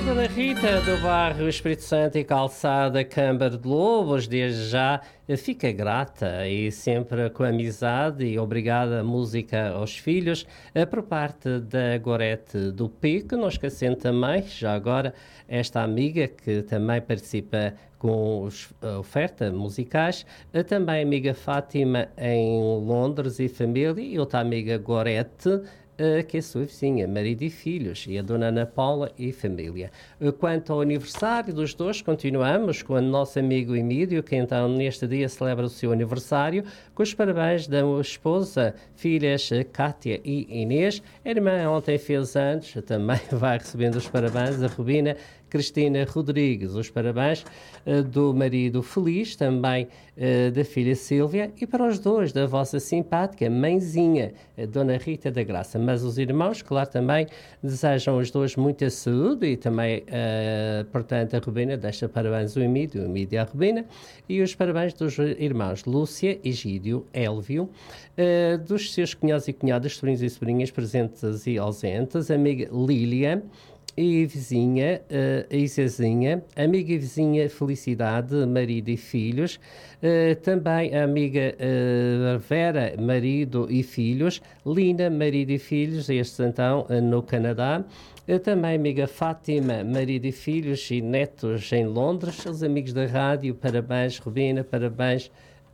Dona Rita, do bairro Espírito Santo e Calçada Câmara de Lobos, desde já fica grata e sempre com amizade e obrigada música aos filhos, por parte da Gorete do Pico, não esquecendo também, já agora, esta amiga que também participa com os ofertas musicais, também a amiga Fátima em Londres e família, e outra amiga Gorete, que é a sua vizinha, marido e filhos, e a dona Ana Paula e família. Quanto ao aniversário dos dois, continuamos com o nosso amigo Emílio, que então neste dia celebra o seu aniversário, com os parabéns da esposa, filhas Cátia e Inês. A irmã ontem fez anos, também vai recebendo os parabéns, a Rubina Cristina Rodrigues, os parabéns do marido Feliz, também da filha Sílvia, e para os dois da vossa simpática mãezinha, a Dona Rita da Graça. Mas os irmãos, claro, também desejam os dois muita saúde e também, portanto, a Rubina deixa parabéns ao Emílio, o Emílio à Rubina, e os parabéns dos irmãos Lúcia, Egídio, Élvio, dos seus cunhados e cunhadas, sobrinhos e sobrinhas presentes e ausentes, a amiga Lília, e vizinha, a Isazinha, amiga e vizinha Felicidade, marido e filhos, também a amiga Vera, marido e filhos, Lina, marido e filhos, estes então no Canadá, também a amiga Fátima, marido e filhos e netos em Londres, os amigos da rádio, parabéns Rubina, parabéns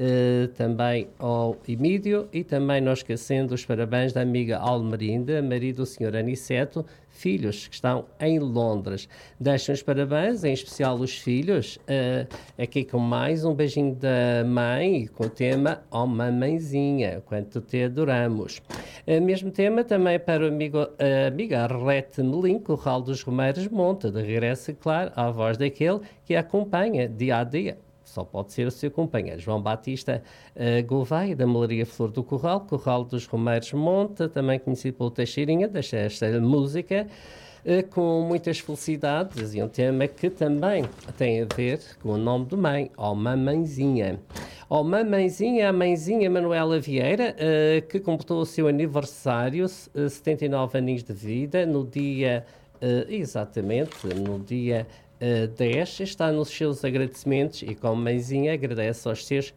também ao Emílio, e também não esquecendo os parabéns da amiga Almerinda, marido do Sr. Aniceto, filhos que estão em Londres. Deixam os parabéns, em especial os filhos, aqui com mais um beijinho da mãe, com o tema Oh Mamãezinha, quanto te adoramos. Mesmo tema também para o amigo, a amiga Arlete Melim, Corral dos Romeiros Monte, de regresso, claro, à voz daquele que a acompanha dia a dia. Só pode ser o seu companheiro, João Batista Gouveia, da Melaria Flor do Corral, Corral dos Romeiros Monte, também conhecido pelo Teixeirinha, deixa esta música com muitas felicidades, e um tema que também tem a ver com o nome do mãe, Oh Mamãezinha. Oh Mamãezinha, a mãezinha Manuela Vieira, que completou o seu aniversário, 79 aninhos de vida, no dia, exatamente, no dia 10, está nos seus agradecimentos e como mãezinha agradece aos seus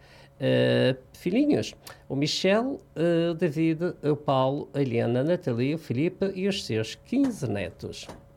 filhinhos, o Michel, o David, o Paulo, a Helena, a Natalia, o Filipe e os seus 15 netos.